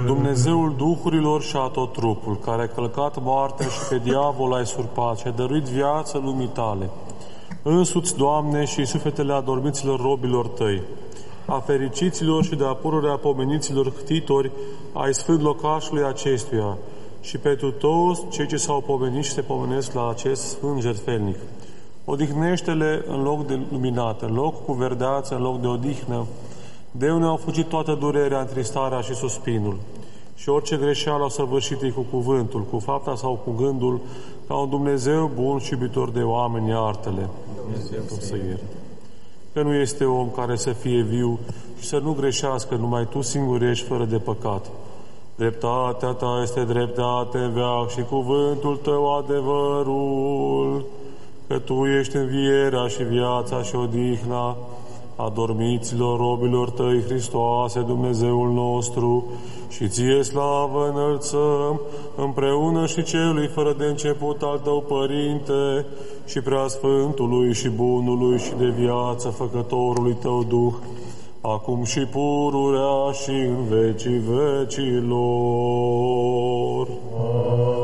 Dumnezeul duhurilor și a tot trupul, care a călcat moartea și pe diavol ai surpat și a dăruit viață lumii tale, însuți, Doamne, și sufletele adormiților robilor tăi, a fericiților și de-a pururea pomeniților htitori ai sfânt locașului acestuia și pentru toți cei ce s-au pomenit și se pomenesc la acest sfânt jertfelnic. Odihnește-le în loc de luminată, în loc cu verdeață, în loc de odihnă, de unde au fugit toată durerea, întristarea și suspinul. Și orice greșeală au săvârșit cu cuvântul, cu fapta sau cu gândul, ca un Dumnezeu bun și iubitor de oameni, iartă-le. Că nu este om care să fie viu și să nu greșească, numai Tu singur ești fără de păcat. Dreptatea Ta este dreptate veac și cuvântul Tău adevărul, că Tu ești învierea și viața și odihna adormiților robilor Tăi, Hristoase, Dumnezeul nostru, și Ție slavă înălțăm, împreună și Celui fără de început al Tău, Părinte, și Preasfântului și Bunului și de viață Făcătorului Tău Duh, acum și pururea și în vecii vecilor. Amin.